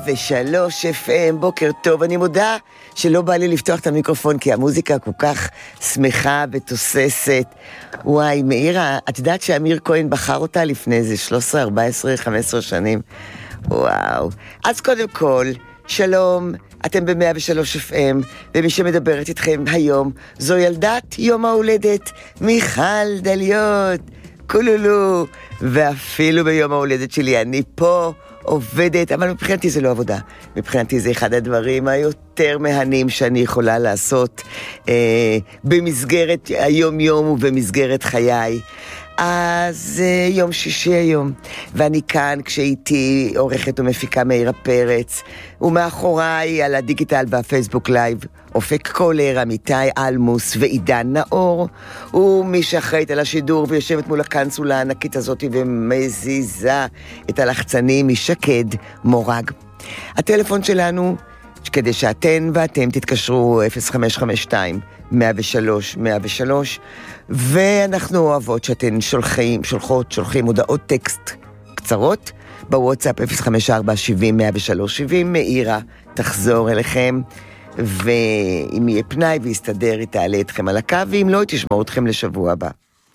103 FM, בוקר טוב. אני מודה שלא בא לי לפתוח את המיקרופון, כי המוזיקה כל כך שמחה ותוססת. וואי, מאירה, את יודעת שאמיר כהן בחר אותה לפני איזה 13, 14, 15 שנים? וואו. אז קודם כל, שלום, אתם ב-103 FM, ומי שמדברת איתכם היום זו ילדת יום ההולדת, מיכל דליות, כולולו, ואפילו ביום ההולדת שלי אני פה עובדת, אבל מבחינתי זה לא עבודה, מבחינתי זה אחד הדברים היותר מהנים שאני יכולה לעשות במסגרת היום-יום ובמסגרת חיי. אז יום שישי היום, ואני כאן כשאיתי עורכת ומפיקה מאירה פרץ, ומאחוריי על הדיגיטל והפייסבוק לייב, אופק קולר, אמיתי אלמוס ועידן נאור, ומי שאחראית על השידור ויושבת מול הקנסולה הענקית הזאת ומזיזה את הלחצנים משקד מורג. הטלפון שלנו, כדי שאתן ואתם תתקשרו 0552-103-103, ואנחנו אוהבות שאתן שולחים הודעות טקסט קצרות בוואטסאפ 054-70-103-70. מאירה תחזור אליכם, ואם יהיה פנאי ויסתדר היא תעלה אתכם על הקו, ואם לא, תשמעו אתכם לשבוע הבא.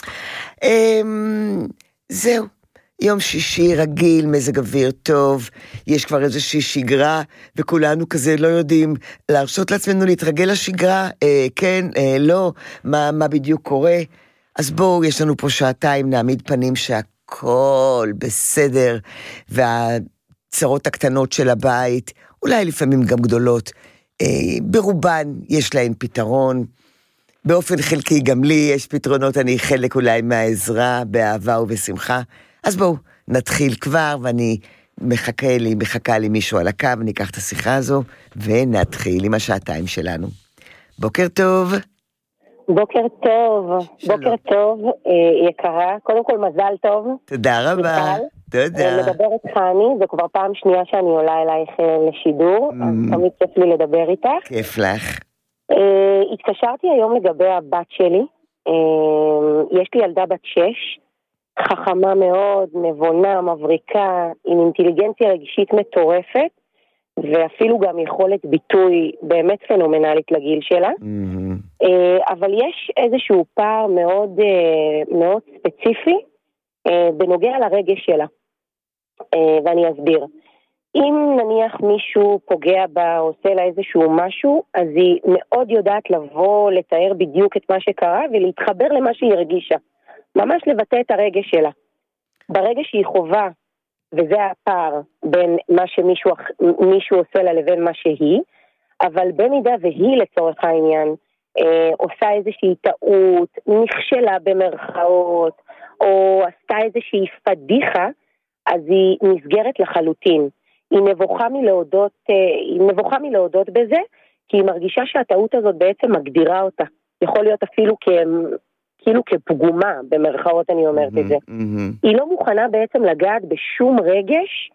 זהו, יום שישי רגיל, מזג אוויר טוב, יש כבר איזושהי שגרה, וכולנו כזה לא יודעים להרשות לעצמנו להתרגל לשגרה, כן, לא, מה בדיוק קורה. אז בואו, יש לנו פה שעתיים, נעמיד פנים שהכל בסדר, והצרות הקטנות של הבית, אולי לפעמים גם גדולות, ברובן יש להן פתרון, באופן חלקי גם לי יש פתרונות, אני חלק אולי מהעזרה, באהבה ובשמחה. אז בואו, נתחיל כבר, ואני מחכה לי מישהו על הקו, אני אקח את השיחה הזו, ונתחיל עם השעתיים שלנו. בוקר טוב. בוקר טוב. שלום. בוקר טוב, יקרה. קודם כל מזל טוב. תודה רבה. מיכל. תודה. מדברת חני, זו כבר פעם שנייה שאני עולה אלייך לשידור, אז תמיד כיף לי לדבר איתך. כיף לך. התקשרתי היום לגבי הבת שלי. יש לי ילדה בת 6, חכמה מאוד, נבונה, מבריקה, עם אינטליגנציה רגשית מטורפת, ואפילו גם יכולת ביטוי באמת פנומנלית לגיל שלה. אבל יש איזשהו פער מאוד, מאוד ספציפי בנוגע לרגש שלה. ואני אסביר. אם נניח מישהו פוגע בה או עושה לה איזשהו משהו, אז היא מאוד יודעת לבוא, לתאר בדיוק את מה שקרה ולהתחבר למה שהיא הרגישה. ממש לבטא את הרגש שלה. ברגע שהיא חובה, וזה הפער בין מה שמישהו עושה לה לבין מה שהיא, אבל במידה והיא לצורך העניין עושה איזושהי טעות, נכשלה במרכאות, או עשתה איזושהי פדיחה, אז היא נסגרת לחלוטין. היא נבוכה מלהודות בזה, כי היא מרגישה שהטעות הזאת בעצם מגדירה אותה. יכול להיות אפילו כאילו כפגומה, במרכאות אני אומרת את זה. היא לא מוכנה בעצם לגעת בשום רגש,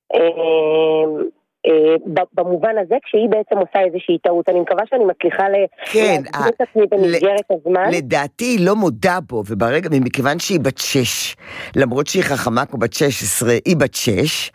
במובן הזה, כשהיא בעצם עושה איזושהי טעות. אני מקווה שאני מצליחה להגיד את עצמי במסגרת הזמן. לדעתי היא לא מודה בו, וברגע, מכיוון שהיא בת 6, למרות שהיא חכמה כמו בת 16, היא בת 6,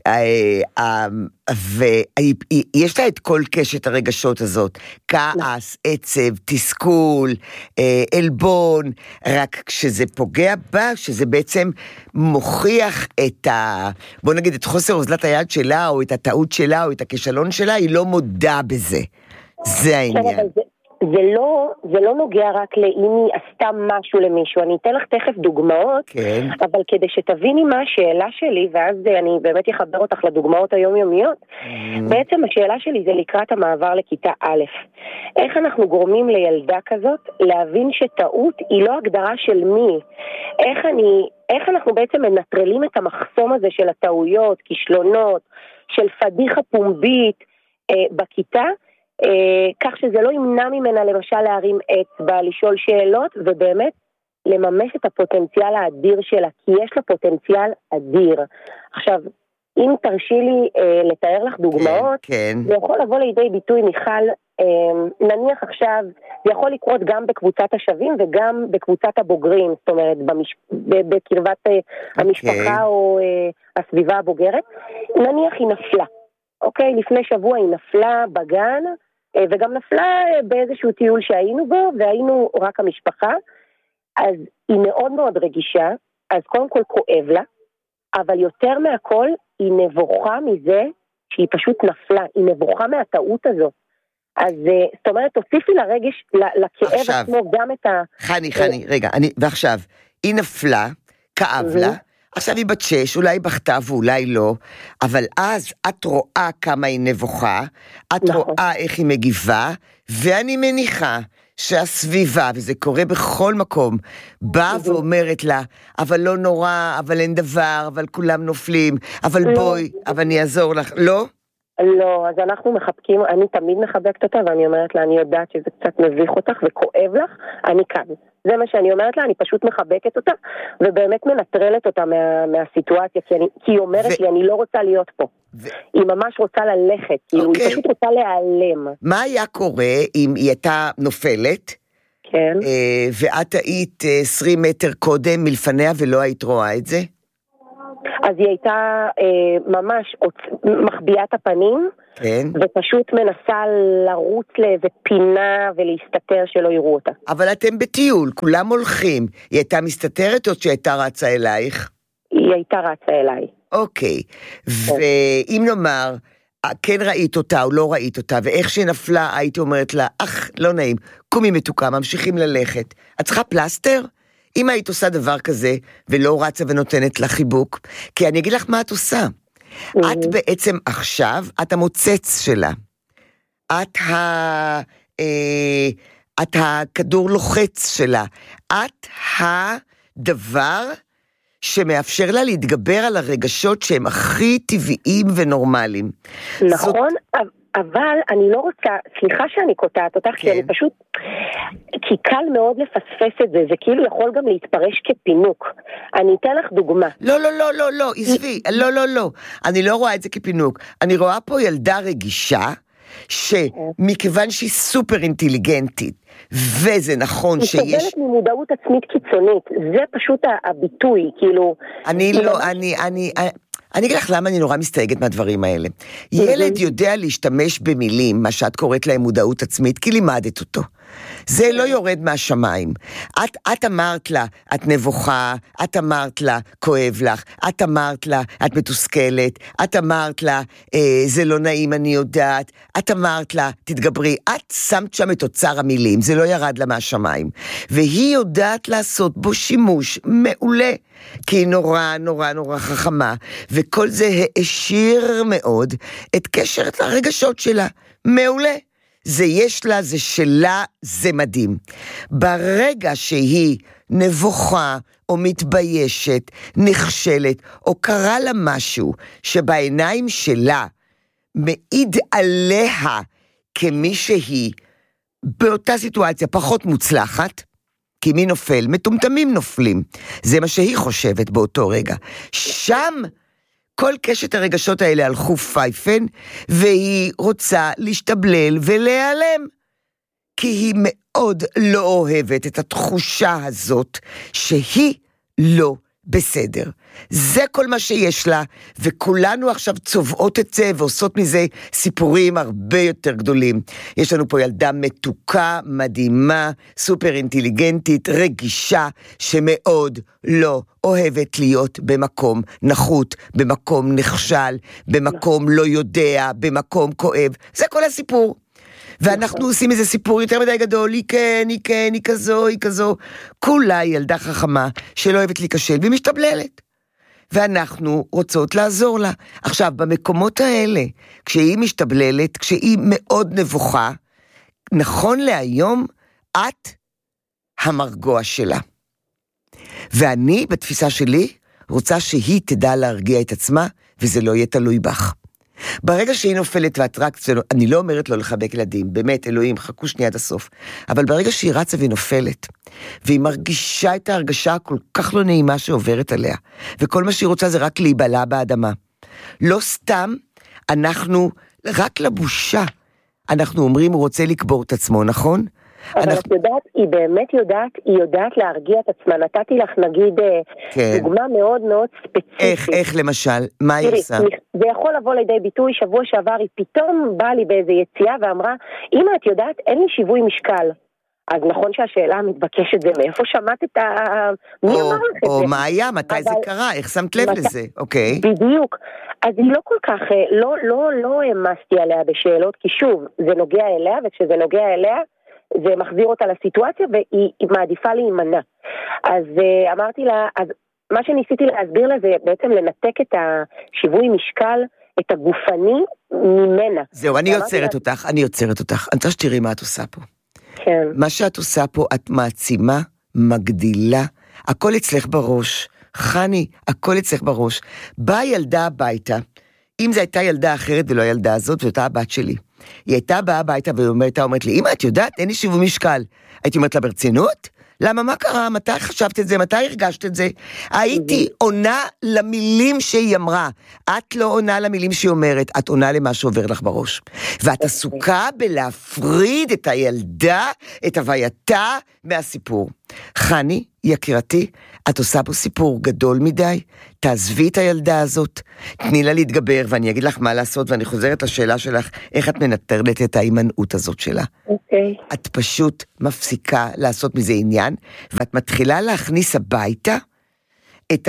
ויש לה את כל קשת הרגשות הזאת, כעס, עצב, תסכול, אלבון, רק כשזה פוגע בה, שזה בעצם מוכיח בוא נגיד, את חוסר אוזלת היד שלה, או את הטעות שלה, או את הכישלון שלה, היא לא מודה בזה. זה העניין. זה לא נוגע רק לאם היא עשתה משהו למישהו. אני אתן לך תכף דוגמאות, כן. אבל כדי שתביני מה השאלה שלי, ואז אני באמת אחבר אותך לדוגמאות היומיומיות, בעצם השאלה שלי זה לקראת המעבר לכיתה א'. איך אנחנו גורמים לילדה כזאת להבין שטעות היא לא הגדרה של מי? איך אנחנו בעצם מנטרלים את המחסום הזה של הטעויות, כישלונות, של פדיחה פומבית בכיתה, כך שזה לא ימנע ממנה למשל להרים אצבע, לשאול שאלות, ובאמת לממש את הפוטנציאל האדיר שלה, כי יש לה פוטנציאל אדיר. עכשיו, אם תרשי לי לתאר לך דוגמאות, כן. זה יכול לבוא לידי ביטוי, מיכל, נניח עכשיו, זה יכול לקרות גם בקבוצת השווים וגם בקבוצת הבוגרים, זאת אומרת, בקרבת המשפחה או הסביבה הבוגרת. נניח היא נפלה. אוקיי? לפני שבוע היא נפלה בגן, וגם נפלה באיזשהו טיול שהיינו בו, והיינו רק המשפחה, אז היא מאוד מאוד רגישה, אז קודם כל כואב לה, אבל יותר מהכל היא נבוכה מזה שהיא פשוט נפלה, היא נבוכה מהטעות הזו. אז זאת אומרת, תוסיפי לרגש, לכאב עכשיו, עצמו גם את ה... חני, רגע, ועכשיו, היא נפלה, כאב לה, עכשיו היא בת 6, אולי בכתה ואולי לא, אבל אז את רואה כמה היא נבוכה, את רואה איך היא מגיבה, ואני מניחה שהסביבה, וזה קורה בכל מקום, באה ואומרת לה, אבל לא נורא, אבל אין דבר, אבל כולם נופלים, אבל בואי, אבל אני אעזור לך, לא? לא, אז אנחנו מחבקים, אני תמיד מחבקת אותה, ואני אומרת לה, אני יודעת שזה קצת מביך אותך וכואב לך, אני כאן. זה מה שאני אומרת לה, אני פשוט מחבקת אותה, ובאמת מנטרלת אותה מהסיטואציה, כי היא אומרת לי, אני לא רוצה להיות פה. היא ממש רוצה ללכת, כאילו, היא פשוט רוצה להיעלם. מה היה קורה אם היא הייתה נופלת, כן. ואת היית 20 מטר קודם מלפניה ולא היית רואה את זה? אז היא הייתה ממש מחביאה את הפנים, כן. ופשוט מנסה לרוץ לאיזה פינה ולהסתתר שלא יראו אותה. אבל אתם בטיול, כולם הולכים. היא הייתה מסתתרת או שהיא הייתה רצה אלייך? היא הייתה רצה אליי. אוקיי, ואם נאמר, כן ראית אותה או לא ראית אותה, ואיך שהיא נפלה, הייתי אומרת לה, לא נעים, קומי מתוקה, ממשיכים ללכת. את צריכה פלסטר? אם היית עושה דבר כזה, ולא רצה ונותנת לה חיבוק, כי אני אגיד לך מה את עושה. את בעצם עכשיו, את המוצץ שלה. את הכדור לוחץ שלה. את הדבר שמאפשר לה להתגבר על הרגשות שהם הכי טבעיים ונורמליים. נכון, אבל אני לא רוצה, סליחה שאני קוטעת אותך, כי אני פשוט, כי קל מאוד לפספס את זה, זה כאילו יכול גם להתפרש כפינוק. אני אתן לך דוגמה. לא, עזבי, לא, אני לא רואה את זה כפינוק. אני רואה פה ילדה רגישה, שמכיוון שהיא סופר אינטליגנטית, וזה נכון שיש... היא סובלת ממודעות עצמית קיצונית, זה פשוט הביטוי, כאילו... אני אגיד לך למה אני נורא מסתייגת מהדברים האלה. ילד יודע להשתמש במילים, מה שאת קוראת להם מודעות עצמית, כי לימדת אותו. זה לא יורד מהשמיים. את אמרת לה, את נבוכה, את אמרת לה, כואב לך, את אמרת לה, את מתוסכלת, את אמרת לה, זה לא נעים, אני יודעת, את אמרת לה, תתגברי, את שמת שם את אוצר המילים, זה לא ירד לה מהשמיים. והיא יודעת לעשות בו שימוש מעולה, כי היא נורא חכמה, וכל זה העשיר מאוד את קשרת הרגשות שלה. מעולה. זה יש לה, זה שלה, זה מדהים. ברגע שהיא נבוכה או מתביישת, נכשלת, או קרה לה משהו שבעיניים שלה מעיד עליה כמי שהיא באותה סיטואציה פחות מוצלחת, כי מי נופל? מטומטמים נופלים. זה מה שהיא חושבת באותו רגע. שם כל קשת הרגשות האלה הלכו פייפן, והיא רוצה להשתבלל ולהיעלם. כי היא מאוד לא אוהבת את התחושה הזאת שהיא לא בסדר. זה כל מה שיש לה, וכולנו עכשיו צובעות את זה ועושות מזה סיפורים הרבה יותר גדולים. יש לנו פה ילדה מתוקה, מדהימה, סופר אינטליגנטית, רגישה, שמאוד לא אוהבת להיות במקום נחות, במקום נכשל, במקום לא יודע, במקום כואב. זה כל הסיפור. ואנחנו עושים איזה סיפור יותר מדי גדול, היא כן, היא כזו. כולה ילדה חכמה שלא אוהבת להיכשל והיא משתבללת. ואנחנו רוצות לעזור לה. עכשיו, במקומות האלה, כשהיא משתבללת, כשהיא מאוד נבוכה, נכון להיום, את המרגוע שלה. ואני, בתפיסה שלי, רוצה שהיא תדע להרגיע את עצמה, וזה לא יהיה תלוי בך. ברגע שהיא נופלת ואת רק, אני לא אומרת לא לחבק ילדים, באמת, אלוהים, חכו שנייה עד הסוף, אבל ברגע שהיא רצה והיא נופלת, והיא מרגישה את ההרגשה הכל כך לא נעימה שעוברת עליה, וכל מה שהיא רוצה זה רק להיבלע באדמה. לא סתם, אנחנו, רק לבושה, אנחנו אומרים הוא רוצה לקבור את עצמו, נכון? אבל את יודעת, היא באמת יודעת להרגיע את עצמה. נתתי לך נגיד דוגמה מאוד מאוד ספציפית. איך למשל? מה היא עושה? זה יכול לבוא לידי ביטוי, שבוע שעבר היא פתאום באה לי באיזה יציאה ואמרה, אמא את יודעת, אין לי שיווי משקל. אז נכון שהשאלה המתבקשת זה מאיפה שמעת את מי אמר לך את זה? או מה היה, מתי זה קרה, איך שמת לב לזה, אוקיי. בדיוק. אז היא לא כל כך, לא העמסתי עליה בשאלות, כי שוב, זה נוגע אליה, וכשזה נוגע אליה, זה מחזיר אותה לסיטואציה, והיא מעדיפה להימנע. אז אמרתי לה, אז מה שניסיתי להסביר לה, זה בעצם לנתק את השיווי משקל, את הגופני, ממנה. זהו, אני עוצרת אותך. אני רוצה שתראי מה את עושה פה. כן. מה שאת עושה פה, את מעצימה, מגדילה, הכל אצלך בראש. חני, הכל אצלך בראש. באה ילדה הביתה, אם זו הייתה ילדה אחרת ולא הילדה הזאת, זו הייתה הבת שלי. היא הייתה באה הביתה והייתה אומרת לי, אמא, את יודעת, אין לי שיווי משקל. הייתי אומרת לה, ברצינות? למה, מה קרה? מתי חשבת את זה? מתי הרגשת את זה? הייתי עונה למילים שהיא אמרה. את לא עונה למילים שהיא אומרת, את עונה למה שעובר לך בראש. ואת עסוקה בלהפריד את הילדה, את הווייתה מהסיפור. חני, יקירתי, את עושה פה סיפור גדול מדי, תעזבי את הילדה הזאת, תני לה להתגבר, ואני אגיד לך מה לעשות, ואני חוזרת לשאלה שלך, איך את מנטרלת את ההימנעות הזאת שלה. אוקיי. את פשוט מפסיקה לעשות מזה עניין, ואת מתחילה להכניס הביתה את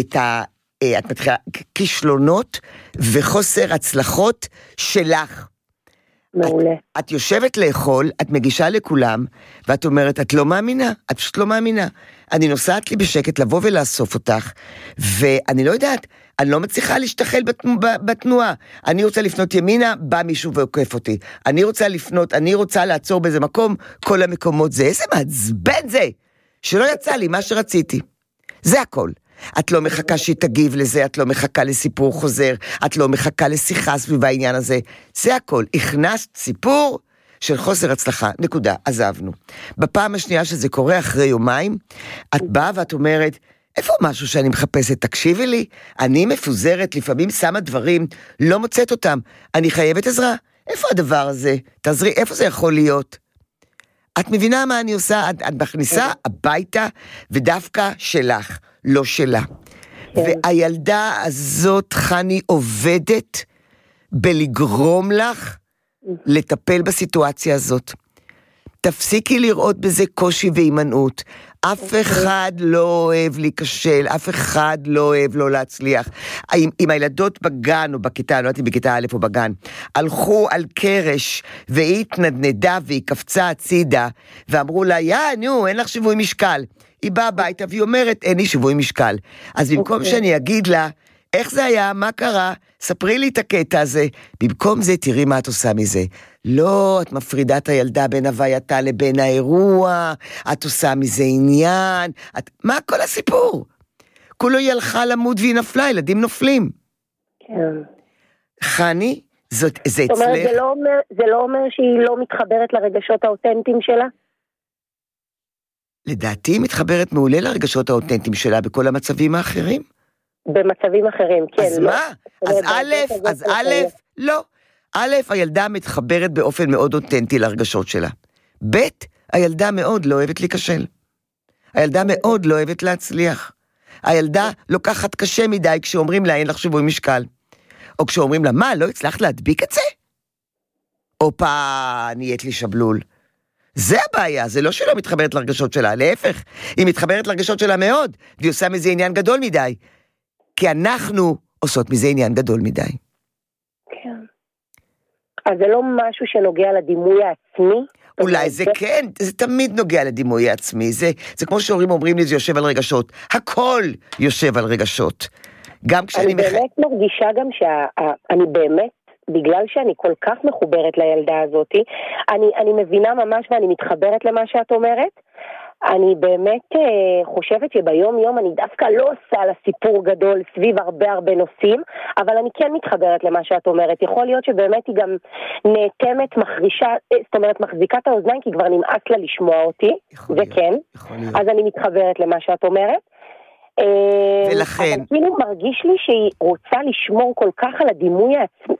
מתחילה כישלונות וחוסר הצלחות שלך. מעולה. את יושבת לאכול, את מגישה לכולם, ואת אומרת, את לא מאמינה, את פשוט לא מאמינה. אני נוסעת לי בשקט לבוא ולאסוף אותך, ואני לא יודעת, אני לא מצליחה להשתחל בתנועה. אני רוצה לפנות ימינה, בא מישהו ועוקף אותי. אני רוצה לעצור באיזה מקום, כל המקומות זה. איזה מעצבן זה, שלא יצא לי מה שרציתי. זה הכל. את לא מחכה שהיא תגיב לזה, את לא מחכה לסיפור חוזר, את לא מחכה לשיחה סביב העניין הזה. זה הכל. הכנסת סיפור של חוסר הצלחה. נקודה, עזבנו. בפעם השנייה שזה קורה אחרי יומיים, את באה ואת אומרת, איפה משהו שאני מחפשת? תקשיבי לי, אני מפוזרת, לפעמים שמה דברים, לא מוצאת אותם. אני חייבת עזרה. איפה הדבר הזה? תעזרי, איפה זה יכול להיות? את מבינה מה אני עושה? את מכניסה הביתה, ודווקא שלך. לא שלה. והילדה הזאת, חני, עובדת בלגרום לך לטפל בסיטואציה הזאת. תפסיקי לראות בזה קושי והימנעות. אף אחד לא אוהב להיכשל, אף אחד לא אוהב לא להצליח. אם הילדות בגן או בכיתה, לא יודעת אם בכיתה א' או בגן, הלכו על קרש והיא התנדנדה והיא קפצה הצידה, ואמרו לה, נו, אין לך שיווי משקל. היא באה הביתה והיא אומרת, אין לי שיווי משקל. אז במקום שאני אגיד לה, איך זה היה, מה קרה, ספרי לי את הקטע הזה, במקום זה תראי מה את עושה מזה. לא, את מפרידה את הילדה בין הווייתה לבין האירוע, את עושה מזה עניין, מה כל הסיפור? כולו היא הלכה למות והיא נפלה, ילדים נופלים. כן. חני, זה אצלך. זאת אומרת, זה לא אומר שהיא לא מתחברת לרגשות האותנטיים שלה? לדעתי היא מתחברת מעולה לרגשות האותנטיים שלה בכל המצבים האחרים. במצבים אחרים, כן. אז מה? אז א', לא. א', הילדה מתחברת באופן מאוד אותנטי לרגשות שלה. ב', הילדה מאוד לא אוהבת להיכשל. הילדה מאוד לא אוהבת להצליח. הילדה לוקחת קשה מדי כשאומרים לה, אין לך שיווי משקל. או כשאומרים לה, מה, לא הצלחת להדביק את זה? אופה, נהיית לי שבלול. זה הבעיה, זה לא שלא מתחברת לרגשות שלה, להפך, היא מתחברת לרגשות שלה מאוד, והיא עושה מזה עניין גדול מדי. כי אנחנו עושות מזה עניין גדול מדי. כן. אז זה לא משהו שנוגע לדימוי העצמי? אולי זה כן, זה תמיד נוגע לדימוי העצמי, זה כמו שהורים אומרים לי, זה יושב על רגשות, הכל יושב על רגשות. גם כשאני אני באמת מרגישה גם שאני באמת, בגלל שאני כל כך מחוברת לילדה הזאת, אני מבינה ממש ואני מתחברת למה שאת אומרת, אני באמת חושבת שביום יום אני דווקא לא עושה לה סיפור גדול סביב הרבה נושאים, אבל אני כן מתחברת למה שאת אומרת. יכול להיות שבאמת היא גם נאטמת, זאת אומרת מחזיקה את האוזניים, כי כבר נמאס לה לשמוע אותי, זה כן. אז אני מתחברת למה שאת אומרת. ולכן... אבל כאילו מרגיש לי שהיא רוצה לשמור כל כך על הדימוי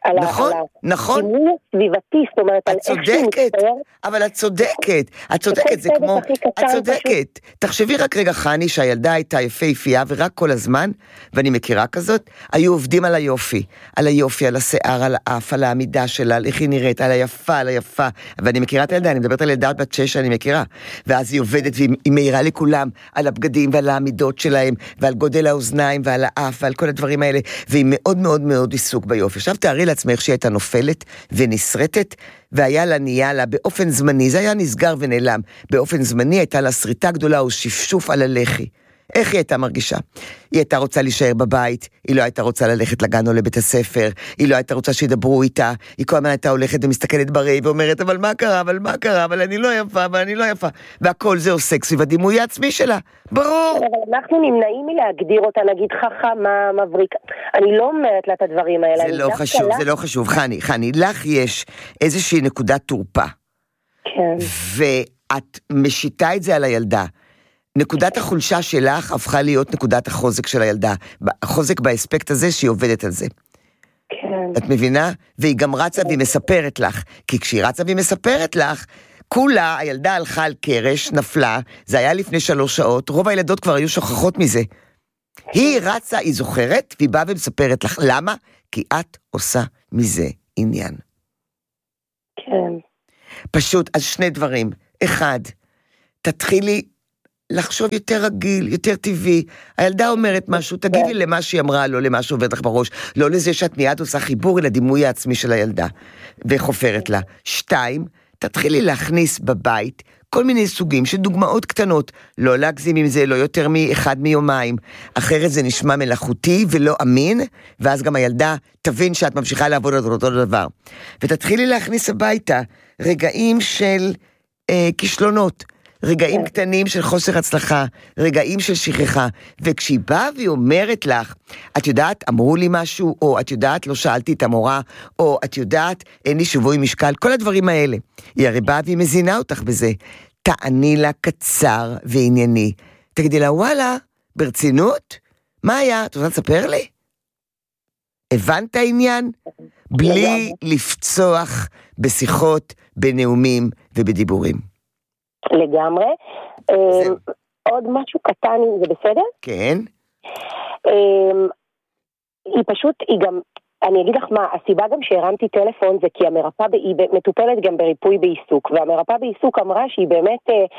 נכון, נכון. דימוי סביבתי, זאת אומרת, על איך שהוא מצטייר. אבל את צודקת, זה כמו, את צודקת. תחשבי רק רגע, חני, שהילדה הייתה יפהפייה, ורק כל הזמן, ואני מכירה כזאת, היו עובדים על היופי, על השיער, על האף, על העמידה שלה, על איך היא נראית, על היפה, ואני מכירה את הילדה, אני מדברת על ילדה בת 6 שאני מכירה, ואז היא עובדת, והיא מהירה לכולם, על הבגדים ועל העמידות שלהם, ועל גודל האוזניים, ועל האף, ועל כל הדברים האלה, והיא מאוד מאוד מאוד עיסוק ביופי. עכשיו תארי לעצמך שהיא הייתה נופלת ונשרטת, והיה לה נהיה לה באופן זמני, זה היה נסגר ונעלם, באופן זמני הייתה לה שריטה גדולה או שפשוף על הלחי. איך היא הייתה מרגישה? היא הייתה רוצה להישאר בבית, היא לא הייתה רוצה ללכת לגן או לבית הספר, היא לא הייתה רוצה שידברו איתה, היא כל הזמן הייתה הולכת ומסתכלת בראי ואומרת, אבל מה קרה, אבל אני לא יפה, והכל זה עוסק סביב הדימוי העצמי שלה, ברור. אבל אנחנו נמנעים מלהגדיר אותה, נגיד חכמה, מבריקה, אני לא אומרת לה את הדברים האלה. זה לא חשוב, חני, לך יש איזושהי נקודת תורפה, כן. ואת משיתה את זה על הילדה, נקודת החולשה שלך הפכה להיות נקודת החוזק של הילדה, החוזק באספקט הזה שהיא עובדת על זה. כן. את מבינה? והיא גם רצה והיא מספרת לך, כי כשהיא רצה והיא מספרת לך, כולה, הילדה הלכה על קרש, נפלה, זה היה לפני 3 שעות, רוב הילדות כבר היו שוכחות מזה. היא רצה, היא זוכרת, והיא באה ומספרת לך, למה? כי את עושה מזה עניין. כן. פשוט, אז 2 דברים. 1, תתחילי לחשוב יותר רגיל, יותר טבעי. הילדה אומרת משהו, תגידי למה שהיא אמרה, לא למה שעובד לך בראש, לא לזה שאת מיד עושה חיבור אל הדימוי העצמי של הילדה, וחופרת לה. 2, תתחילי להכניס בבית כל מיני סוגים של דוגמאות קטנות, לא להגזים עם זה, לא יותר מאחד מיומיים, אחרת זה נשמע מלאכותי ולא אמין, ואז גם הילדה תבין שאת ממשיכה לעבוד על אותו דבר. ותתחילי להכניס הביתה רגעים של כישלונות, רגעים קטנים של חוסר הצלחה, רגעים של שכחה, וכשהיא באה והיא אומרת לך, את יודעת, אמרו לי משהו, או את יודעת, לא שאלתי את המורה, או את יודעת, אין לי שווי משקל, כל הדברים האלה. היא הרי באה והיא מזינה אותך בזה. תעני לה קצר וענייני. תגידי לה, וואלה, ברצינות? מה היה? את רוצה לספר לי? הבנת העניין? בלי לפצוח בשיחות, בנאומים ובדיבורים. לגמרי. עוד משהו קטן, זה בסדר? כן. היא פשוט, היא גם, אני אגיד לך מה, הסיבה גם שהרמתי טלפון זה כי המרפאה, היא מטופלת גם בריפוי בעיסוק, והמרפאה בעיסוק אמרה שהיא באמת,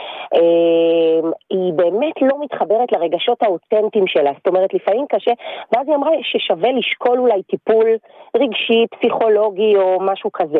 היא באמת לא מתחברת לרגשות האותנטיים שלה, זאת אומרת לפעמים קשה, ואז היא אמרה ששווה לשקול אולי טיפול רגשי, פסיכולוגי או משהו כזה.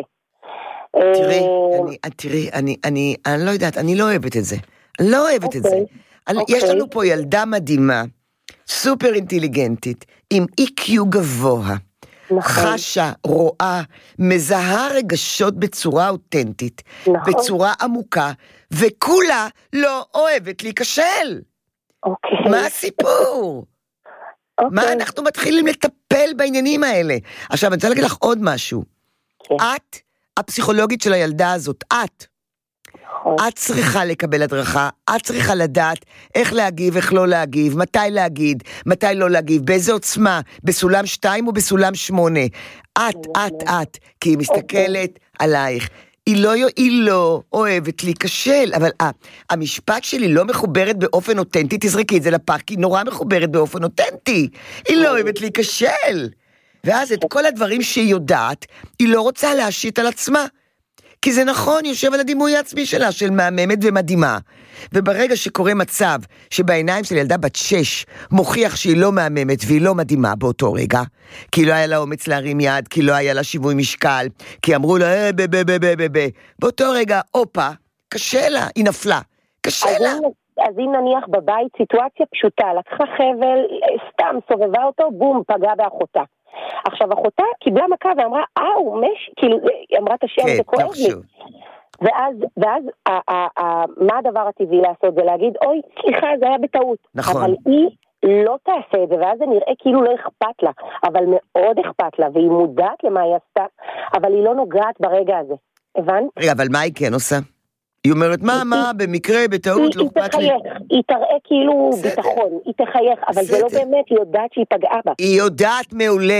תראי, אני לא יודעת, אני לא אוהבת את זה. לא אוהבת את זה. יש לנו פה ילדה מדהימה, סופר אינטליגנטית, עם EQ גבוה, חשה, רואה, מזהה רגשות בצורה אותנטית, בצורה עמוקה, וכולה לא אוהבת להיכשל. מה הסיפור? מה אנחנו מתחילים לטפל בעניינים האלה? עכשיו, אני רוצה להגיד לך עוד משהו. את הפסיכולוגית של הילדה הזאת, את צריכה לקבל הדרכה, את צריכה לדעת איך להגיב, איך לא להגיב, מתי להגיד, מתי לא להגיב, באיזה עוצמה, בסולם 2 או בסולם 8. את, כי היא מסתכלת עלייך. היא לא אוהבת להיכשל, אבל המשפט שלי לא מחוברת באופן אותנטי, תזרקי את זה לפח, כי היא נורא מחוברת באופן אותנטי. היא לא אוהבת להיכשל. ואז את כל הדברים שהיא יודעת, היא לא רוצה להשית על עצמה. כי זה נכון, יושב על הדימוי העצמי שלה, של מהממת ומדהימה. וברגע שקורה מצב שבעיניים של ילדה בת 6 מוכיח שהיא לא מהממת והיא לא מדהימה באותו רגע, כי לא היה לה אומץ להרים יד, כי לא היה לה שיווי משקל, כי אמרו לה, באותו רגע, אופה, קשה לה, היא נפלה, קשה לה. אז אם נניח בבית סיטואציה פשוטה, לקחה חבל, סתם סובבה אותו, בום, פגע באחותה. עכשיו אחותה קיבלה מכה ואמרה, כאילו, היא אמרה את השם, זה כואב לי. ואז מה הדבר הטבעי לעשות? זה להגיד, אוי, סליחה, זה היה בטעות. נכון. אבל היא לא תעשה את זה, ואז זה נראה כאילו לא אכפת לה, אבל מאוד אכפת לה, והיא מודעת למה היא עשתה, אבל היא לא נוגעת ברגע הזה. הבנת? רגע, אבל מה היא כן עושה? היא אומרת, מה, במקרה, בטעות, לא אכפת לי. היא תראה כאילו ביטחון, היא תחייך, אבל זה לא באמת, היא יודעת שהיא פגעה בה. היא יודעת מעולה.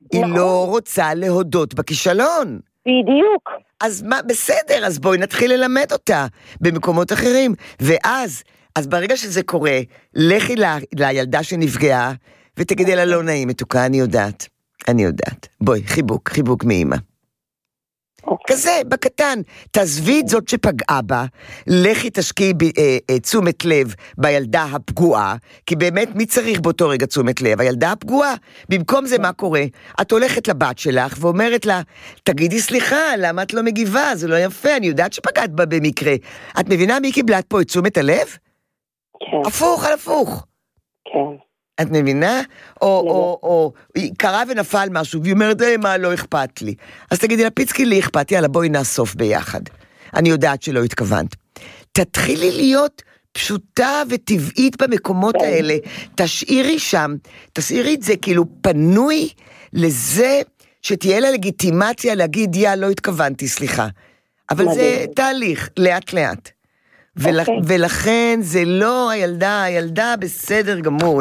היא לא רוצה להודות בכישלון. בדיוק. אז מה, בסדר, אז בואי נתחיל ללמד אותה במקומות אחרים. ואז, ברגע שזה קורה, לכי לילדה שנפגעה, ותגידי לה לא נעים, מתוקה, אני יודעת. בואי, חיבוק מאמא. כזה, בקטן, תעזבי את זאת שפגעה בה, לכי תשקיעי תשומת לב בילדה הפגועה, כי באמת מי צריך באותו רגע תשומת לב? הילדה הפגועה. במקום זה מה קורה? את הולכת לבת שלך ואומרת לה, תגידי סליחה, למה את לא מגיבה? זה לא יפה, אני יודעת שפגעת בה במקרה. את מבינה מי קיבלת פה את תשומת הלב? כן. הפוך על הפוך. כן. את מבינה? או קרה ונפל משהו, והיא אומרת, מה, לא אכפת לי. אז תגידי לה, פיצקי לי אכפת, יאללה, בואי נאסוף ביחד. אני יודעת שלא התכוונת. תתחילי להיות פשוטה וטבעית במקומות האלה. תשאירי את זה כאילו פנוי לזה שתהיה לה לגיטימציה להגיד, לא התכוונתי, סליחה. אבל זה תהליך, לאט לאט. ולכן זה לא הילדה בסדר גמור,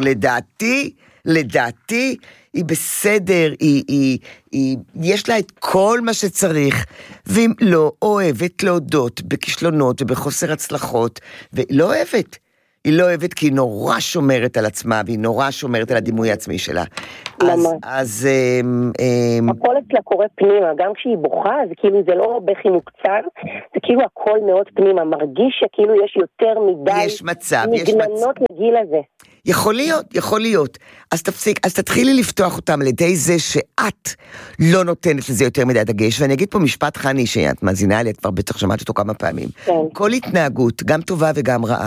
לדעתי היא בסדר, יש לה את כל מה שצריך, ואם לא אוהבת להודות בכישלונות ובחוסר הצלחות, היא לא אוהבת כי היא נורא שומרת על עצמה, והיא נורא שומרת על הדימוי העצמי שלה. אז הכל אצלה קורה פנימה, גם כשהיא בוכה, זה כאילו זה לא בכי מוקצר, זה כאילו הכל מאוד פנימה, מרגיש שכאילו יש יותר מדי מגננות לגיל הזה. יכול להיות. אז תתחילי לפתוח אותם על ידי זה שאת לא נותנת לזה יותר מדי דגש, ואני אגיד פה משפט חני שאת מאזינה לי, את כבר בטח שמעת אותו כמה פעמים. כל התנהגות, גם טובה וגם רעה,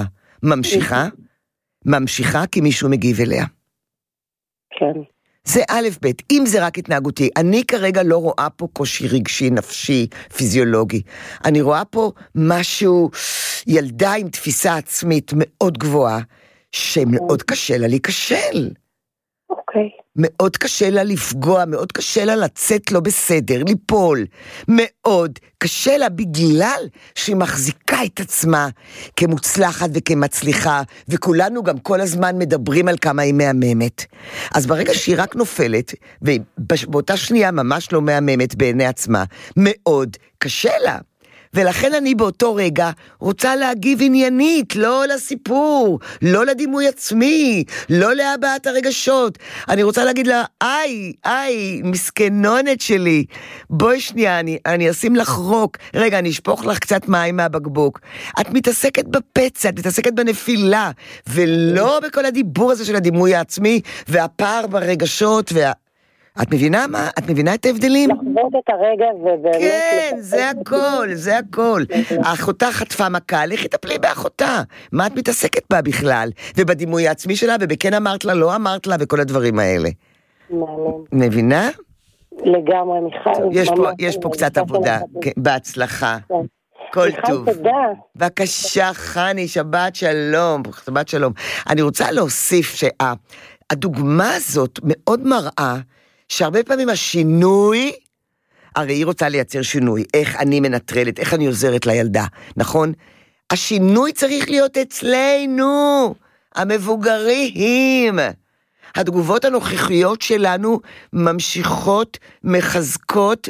ממשיכה כי מישהו מגיב אליה. כן. זה א' ב', אם זה רק התנהגותי, אני כרגע לא רואה פה קושי רגשי, נפשי, פיזיולוגי. אני רואה פה משהו, ילדה עם תפיסה עצמית מאוד גבוהה, שמאוד קשה לה להיכשל. אוקיי. מאוד קשה לה לפגוע, מאוד קשה לה לצאת לא בסדר, ליפול. מאוד קשה לה בגלל שהיא מחזיקה את עצמה כמוצלחת וכמצליחה, וכולנו גם כל הזמן מדברים על כמה היא מהממת. אז ברגע שהיא רק נופלת, ובאותה שנייה ממש לא מהממת בעיני עצמה, מאוד קשה לה. ולכן אני באותו רגע רוצה להגיב עניינית, לא לסיפור, לא לדימוי עצמי, לא להבעת הרגשות. אני רוצה להגיד לה, מסכנונת שלי, בואי שנייה, אני אשים לך רוק, רגע, אני אשפוך לך קצת מים מהבקבוק. את מתעסקת בפצע, את מתעסקת בנפילה, ולא בכל הדיבור הזה של הדימוי העצמי, והפער ברגשות, את מבינה מה? את מבינה את ההבדלים? לחוות את הרגע ובאמת... כן, זה הכל. האחותה חטפה מכה, לכי תטפלי באחותה. מה את מתעסקת בה בכלל? ובדימוי העצמי שלה, ובכן אמרת לה, לא אמרת לה, וכל הדברים האלה. מבינה? לגמרי, מיכל. יש פה קצת עבודה, בהצלחה. כל טוב. תודה. בבקשה, חני, שבת שלום. אני רוצה להוסיף שהדוגמה הזאת מאוד מראה, שהרבה פעמים השינוי, הרי היא רוצה לייצר שינוי, איך אני מנטרלת, איך אני עוזרת לילדה, נכון? השינוי צריך להיות אצלנו, המבוגרים. התגובות הנוכחיות שלנו ממשיכות, מחזקות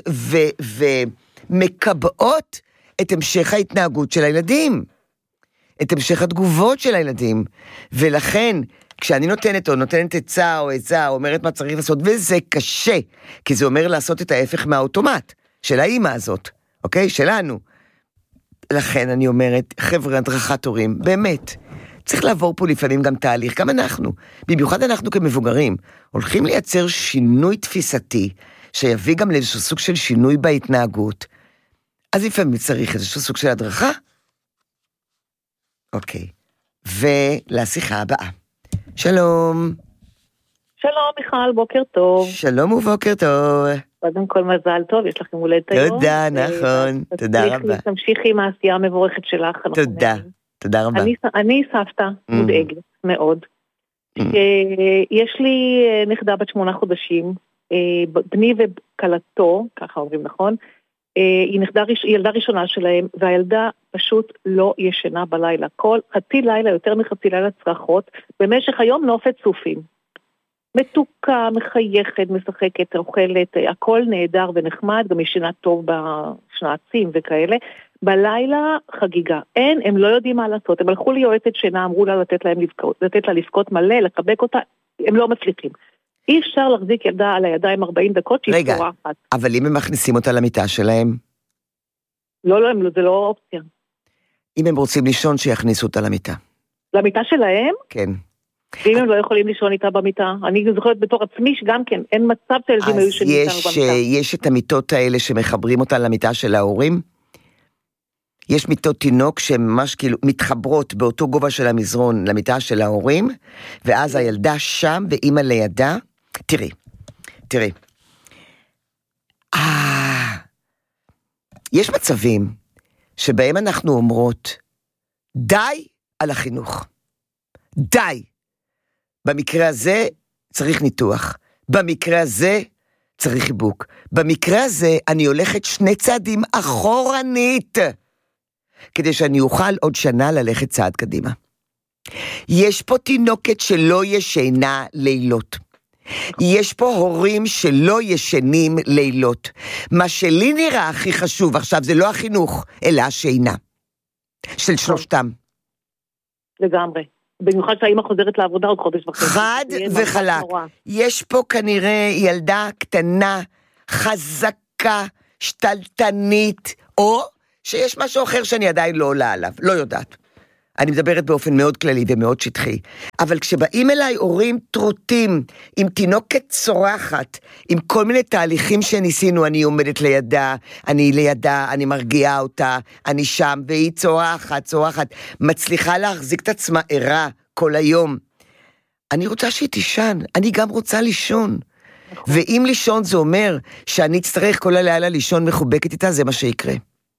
ומקבעות את המשך ההתנהגות של הילדים, את המשך התגובות של הילדים, ולכן, כשאני נותנת עצה או אומרת מה צריך לעשות, וזה קשה, כי זה אומר לעשות את ההפך מהאוטומט, של האמא הזאת, אוקיי? שלנו. לכן אני אומרת, חבר'ה, הדרכת הורים, באמת, צריך לעבור פה לפעמים גם תהליך, גם אנחנו, במיוחד אנחנו כמבוגרים, הולכים לייצר שינוי תפיסתי, שיביא גם לאיזשהו סוג של שינוי בהתנהגות, אז לפעמים צריך איזשהו סוג של הדרכה. אוקיי, ולשיחה הבאה. שלום. שלום מיכל, בוקר טוב. שלום ובוקר טוב. קודם כל מזל טוב, יש לכם הולדת היום. תודה, נכון, תודה רבה. תמשיכי עם העשייה המבורכת שלך. תודה רבה. אני סבתא מודאגת מאוד. יש לי נכדה בת 8 חודשים, בני וקלתו, ככה אומרים נכון, היא ילדה ראשונה שלהם, והילדה פשוט לא ישנה בלילה. כל חצי לילה, יותר מחצי לילה צרחות, במשך היום נופת צופים. מתוקה, מחייכת, משחקת, אוכלת, הכל נהדר ונחמד, גם ישנה טוב בשנעצים וכאלה. בלילה חגיגה. הם לא יודעים מה לעשות. הם הלכו ליועצת שינה, אמרו לה לתת לה לבכות מלא, לחבק אותה, הם לא מצליחים. אי אפשר להחזיק ילדה על הידיים 40 דקות שהיא צורה אחת. אבל אם הם מכניסים אותה למיטה שלהם? לא, זה לא אופציה. אם הם רוצים לישון, שיכניסו אותה למיטה. למיטה שלהם? כן. ואם הם לא יכולים לישון איתה במיטה, אני זוכרת בתור עצמי שגם כן, אין מצב שהילדים היו שניתנו במיטה. אז יש את המיטות האלה שמחברים אותה למיטה של ההורים? יש מיטות תינוק שממש כאילו מתחברות באותו גובה של המזרון למיטה של ההורים, ואז הילדה שם ואמא לידה. תראי. יש מצבים שבהם אנחנו אומרות, די על החינוך. די. במקרה הזה צריך ניתוח. במקרה הזה צריך חיבוק. במקרה הזה אני הולכת 2 צעדים אחורנית, כדי שאני אוכל עוד שנה ללכת צעד קדימה. יש פה תינוקת שלא ישנה לילות. יש פה הורים שלא ישנים לילות. מה שלי נראה הכי חשוב עכשיו זה לא החינוך, אלא השינה. של שלושתם. לגמרי. במיוחד שהאמא חוזרת לעבודה עוד חודש וחצי. חד וחלק. יש פה כנראה ילדה קטנה, חזקה, שתלטנית, או שיש משהו אחר שאני עדיין לא עולה עליו, לא יודעת. אני מדברת באופן מאוד כללי ומאוד שטחי. אבל כשבאים אליי הורים טרוטים, עם תינוקת צורחת, עם כל מיני תהליכים שניסינו, אני עומדת לידה, אני מרגיעה אותה, אני שם, והיא צורחת, מצליחה להחזיק את עצמה ערה כל היום. אני רוצה שהיא תישן, אני גם רוצה לישון. ואם לישון זה אומר שאני אצטרך כל הלילה לישון מחובקת איתה, זה מה שיקרה.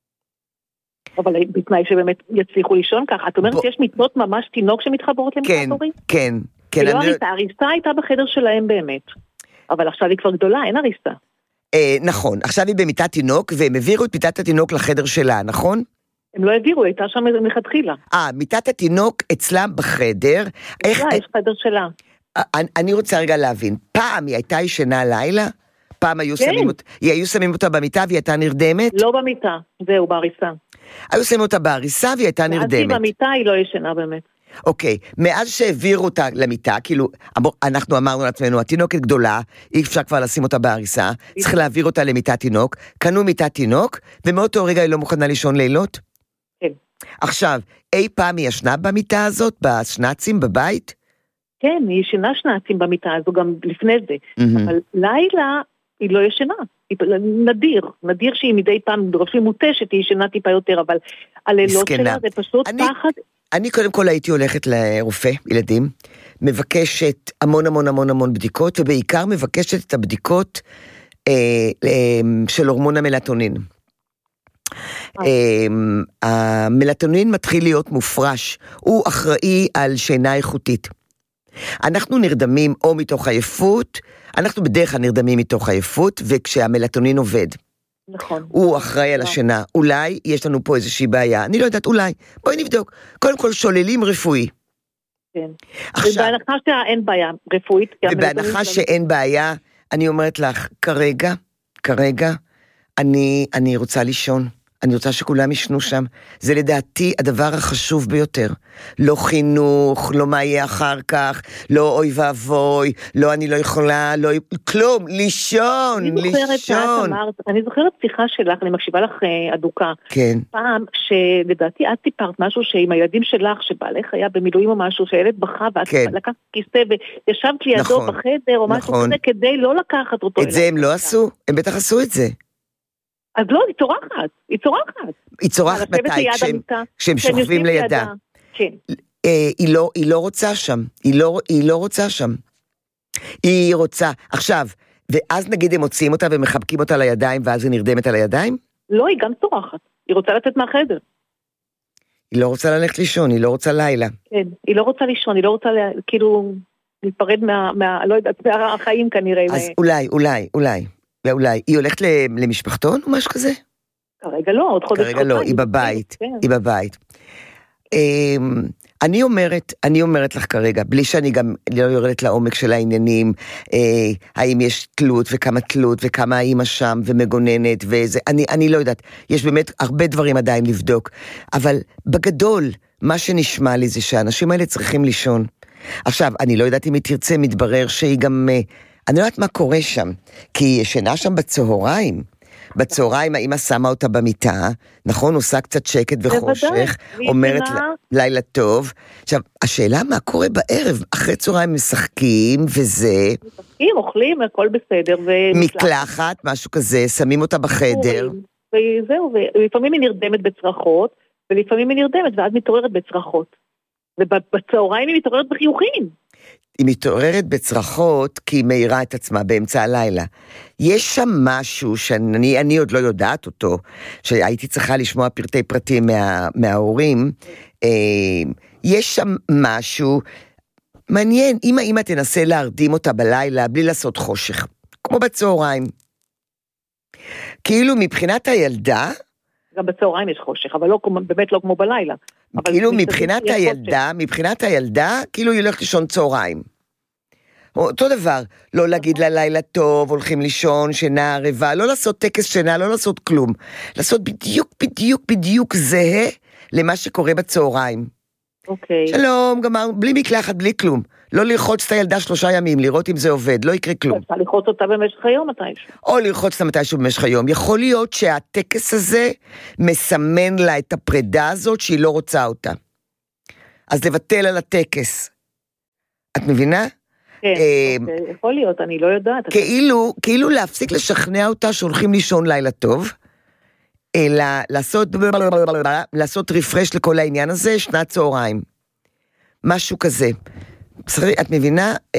אבל בתנאי שבאמת יצליחו לישון ככה. את אומרת שיש מיטות ממש תינוק שמתחברות למיטת הורים? כן. לא הריסה הייתה בחדר שלהם באמת. אבל עכשיו היא כבר גדולה, אין הריסה. נכון, עכשיו היא במיטת תינוק, והם העבירו את מיטת התינוק לחדר שלה, נכון? הם לא העבירו, היא הייתה שם מלכתחילה. מיטת התינוק אצלם בחדר. יש חדר שלה. אני רוצה רגע להבין, פעם היא הייתה ישנה לילה? פעם היו שמים אותה במיטה והיא הייתה נרדמת? לא במיטה, זהו, בהריסה. היו שמים אותה בהריסה והיא הייתה נרדמת. אז היא במיטה היא לא ישנה באמת. אוקיי, מאז שהעבירו אותה למיטה, כאילו, אנחנו אמרנו לעצמנו, התינוקת גדולה, אי אפשר כבר לשים אותה בהריסה, צריך להעביר אותה למיטת תינוק, קנו מיטת תינוק, ומאותו רגע היא לא מוכנה לישון לילות? כן. עכשיו, אי פעם היא ישנה במיטה הזאת, בשנצים, בבית? כן, היא ישנה שנצים במיטה הזו גם לפני זה, אבל לילה היא לא ישנה, נדיר שהיא מדי פעם דרופים מותשת, היא ישנה טיפה יותר, אבל הלילות שלה זה פשוט פחד. אני קודם כל הייתי הולכת לרופא ילדים, מבקשת המון בדיקות, ובעיקר מבקשת את הבדיקות של הורמון המלטונין. המלטונין מתחיל להיות מופרש, הוא אחראי על שינה איכותית. אנחנו נרדמים או מתוך עייפות, אנחנו בדרך כלל נרדמים מתוך עייפות, וכשהמלטונין עובד. נכון. הוא אחראי על השינה. אולי יש לנו פה איזושהי בעיה, אני לא יודעת, אולי. בואי נבדוק. קודם כל שוללים רפואי. כן. ובהנחה שאין בעיה רפואית. ובהנחה שאין בעיה, אני אומרת לך, כרגע, אני רוצה לישון. אני רוצה שכולם ישנו שם. זה לדעתי הדבר החשוב ביותר. לא חינוך, לא מה יהיה אחר כך, לא אוי ואבוי, לא אני לא יכולה, לא כלום, לישון. אני זוכרת שיחה שלך, אני מקשיבה לך אדוקה. כן. פעם שלדעתי את סיפרת משהו שעם הילדים שלך, שבעלך היה במילואים או משהו, שהילד בכה ואת לקחת כיסא וישבת לידו בחדר או משהו כזה, כדי לא לקחת אותו. את זה הם לא עשו? הם בטח עשו את זה. אז לא, היא צורחת מתי? כשהם שוכבים לידה. כן. היא לא רוצה שם. היא רוצה. עכשיו, ואז נגיד הם מוציאים אותה ומחבקים אותה לידיים, ואז היא נרדמת על הידיים? לא, היא גם צורחת. היא רוצה לצאת מהחדר. היא לא רוצה ללכת לישון, היא לא רוצה לילה. כן, היא לא רוצה לישון, היא לא רוצה כאילו להיפרד לא יודעת, מהחיים כנראה. אז אולי. ואולי, היא הולכת למשפחתון או משהו כזה? כרגע לא, עוד חודש. כרגע לא, היא בבית. אני אומרת לך כרגע, בלי שאני גם לא יורדת לעומק של העניינים, האם יש תלות וכמה תלות וכמה האמא שם ומגוננת וזה, אני לא יודעת, יש באמת הרבה דברים עדיין לבדוק, אבל בגדול, מה שנשמע לי זה שהאנשים האלה צריכים לישון. עכשיו, אני לא יודעת אם היא תרצה, מתברר שהיא גם, אני לא יודעת מה קורה שם, כי היא ישנה שם בצהריים האמא שמה אותה במיטה, נכון, עושה קצת שקט וחושך, אומרת לילה טוב. עכשיו, השאלה מה קורה בערב, אחרי צהריים משחקים וזה. משחקים, אוכלים, הכל בסדר. מקלחת, משהו כזה, שמים אותה בחדר. וזהו, ולפעמים היא נרדמת בצרחות, ולפעמים היא נרדמת ואז מתעוררת בצרחות. ובצהריים היא מתעוררת בחיוכים. היא מתעוררת בצרחות כי היא מהירה את עצמה באמצע הלילה. יש שם משהו שאני עוד לא יודעת אותו, שהייתי צריכה לשמוע פרטי פרטים מההורים, יש שם משהו מעניין, אם האמא תנסה להרדים אותה בלילה בלי לעשות חושך, כמו בצהריים. כאילו מבחינת הילדה, גם בצהריים יש חושך, אבל לא, באמת לא כמו בלילה. כאילו מבחינת הילדה, כאילו היא הולכת לישון צהריים. אותו דבר, לא להגיד לה לילה טוב, הולכים לישון, שינה ערבה, לא לעשות טקס שינה, לא לעשות כלום. לעשות בדיוק זהה למה שקורה בצהריים. אוקיי. שלום, גמר, בלי מקלחת, בלי כלום. לא לרחוץ את הילדה 3 ימים, לראות אם זה עובד, לא יקרה כלום. אפשר לרחוץ אותה במשך היום מתישהו. או לרחוץ אותה מתישהו במשך היום. יכול להיות שהטקס הזה מסמן לה את הפרידה הזאת שהיא לא רוצה אותה. אז לבטל על הטקס. את מבינה? כן, יכול להיות, אני לא יודעת. כאילו להפסיק לשכנע אותה שהולכים לישון לילה טוב, אלא לעשות רפרש לכל העניין הזה, שנת צהריים. משהו כזה. את מבינה?